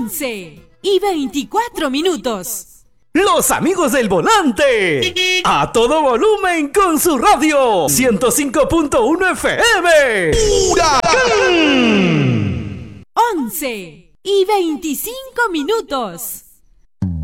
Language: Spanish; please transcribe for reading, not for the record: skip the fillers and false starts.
11:24. Los amigos del volante, a todo volumen con su radio 105.1 FM. ¡Huracán! 11:25.